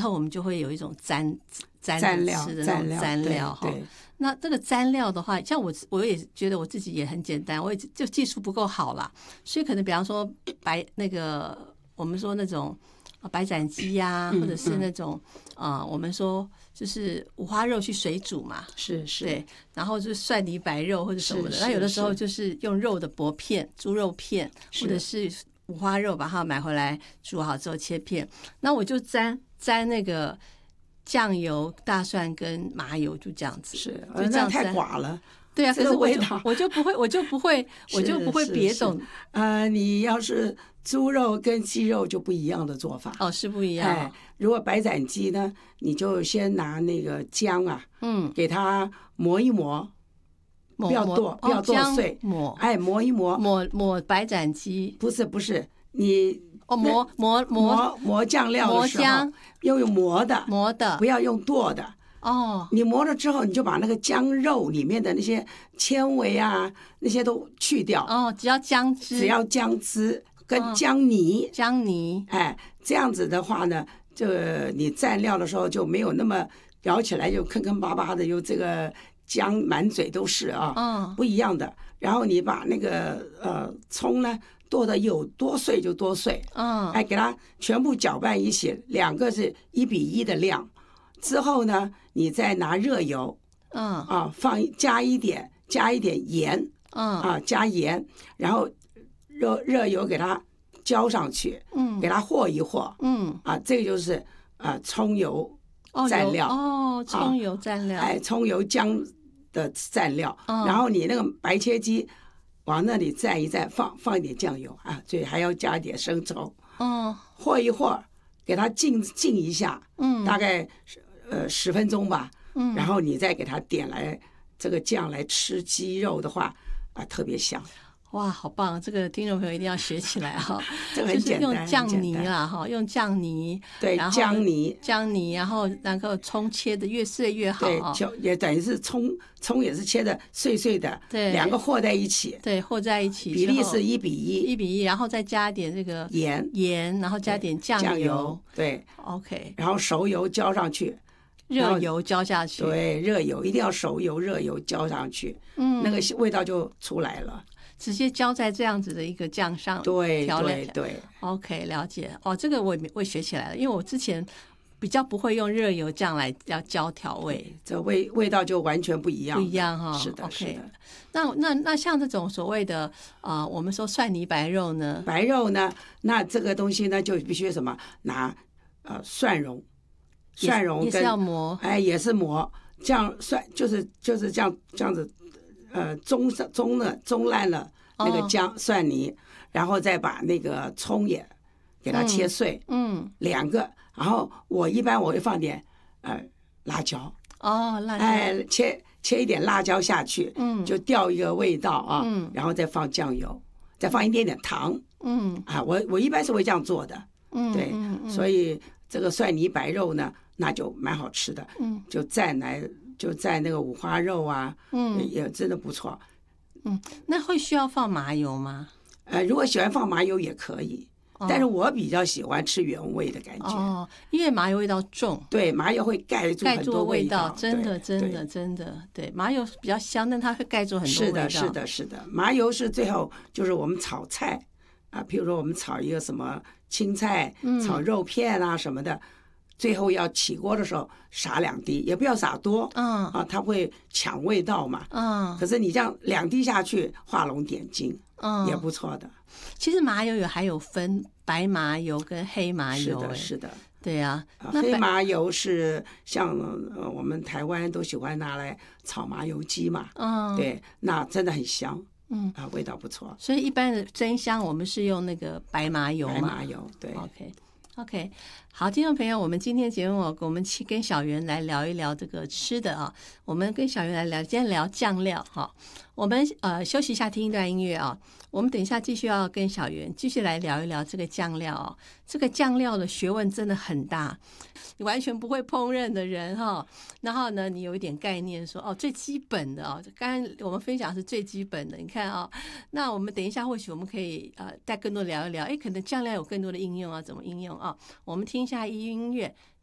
后我们就会有一种蘸料吃的那种蘸料哈。那这个蘸料的话，像我也觉得我自己也很简单，我也就技术不够好啦，所以可能比方说我们说那种白斩鸡呀，或者是那种我们说就是五花肉去水煮嘛， 是对，然后就是蒜泥白肉或者什么的。那有的时候就是用肉的薄片，猪肉片，或者是五花肉，把它买回来煮好之后切片。那我就沾那个酱油、大蒜跟麻油，就这样子。 是，就这样太寡了。 对啊，可是我就不会别种。 你要是猪肉跟鸡肉就不一样的做法。 哦，是不一样。 如果白斩鸡呢，你就先拿那个姜啊，给它磨一磨，不要剁碎，磨一磨， 抹白斩鸡。 不是，你磨酱料的时候要用磨的，不要用剁的。你磨了之后，你就把那个姜肉里面的那些纤维啊，那些都去掉。 只要姜汁跟姜泥，这样子的话呢，就你蘸料的时候就没有那么咬起来就坑坑巴巴的，有这个姜满嘴都是啊，不一样的。然后你把那个葱呢剁的有多碎就多碎，给它全部搅拌一起，2个是1:1的量。之后呢，你再拿热油，加一点盐，加盐，然后热油给它浇上去，给它和一和，这个就是葱油蘸料， 葱油蘸料， 葱油姜的蘸料，然后你那个白切鸡往那里蘸一蘸，放一点酱油啊，所以还要加一点生抽，和一和，给它浸一下，大概10分钟吧，然后你再给它点来这个酱来吃鸡肉的话特别香。 哇，好棒！这个听众朋友一定要学起来哈。 这个很简单， 就是用酱泥啦哈，用酱泥， 对，姜泥， 然后那个葱切的越碎越好， 对，也等于是葱也是切的碎碎的， 对，2 个和在一起， 对，和在一起， 比例是1:1， 然后再加点这个盐，然后加点酱油， 对 ，OK， 然后熟油浇上去。 热油浇下去， 对，热油一定要熟油，热油浇上去，那个味道就出来了。 直接浇在这样子的一个酱上， 对 ，OK， 了解。这个我也学起来了，因为我之前比较不会用热油酱来要浇调味， 这味道就完全不一样， 哈。 是的 ，OK 是的。 那像这种所谓的我们说蒜泥白肉呢？ 白肉呢，那这个东西呢就必须什么？拿蒜蓉也是要磨， 也是磨，这样就是这样子，中烂了那个蒜泥，然后再把那个葱也给它切碎，2个，然后我一般会放点辣椒， 辣椒， 切一点辣椒下去，就调一个味道啊，然后再放酱油，再放一点点糖，我一般是会这样做的，对，所以这个蒜泥白肉呢，那就蛮好吃的，就蘸那个五花肉啊，也真的不错。 那会需要放麻油吗？ 如果喜欢放麻油也可以，但是我比较喜欢吃原味的感觉， 因为麻油味道重， 对，麻油会盖住很多味道， 真的，对，麻油比较香，但它会盖住很多味道。 是的，麻油是最后就是我们炒菜譬如说我们炒一个什么青菜，炒肉片啊什么的，最后要起锅的时候撒2滴，也不要撒多，它会抢味道嘛，可是你这样2滴下去，画龙点睛，也不错的。 其实麻油还有分白麻油跟黑麻油， 是的， 对啊。 黑麻油是像我们台湾都喜欢拿来炒麻油鸡嘛，对，那真的很香，味道不错。 所以一般的蒸香我们是用那个白麻油嘛， 白麻油，对 ，OK， 好，听众朋友，我们今天节目我们跟小袁来聊一聊这个吃的啊，我们跟小袁来聊，今天聊酱料哈。我们休息一下，听一段音乐啊。我们等一下继续要跟小袁继续来聊一聊这个酱料哦。这个酱料的学问真的很大，你完全不会烹饪的人哈，然后呢，你有一点概念说最基本的刚刚我们分享是最基本的，你看那我们等一下或许我们可以再更多聊一聊，可能酱料有更多的应用怎么应用我们听一下音乐，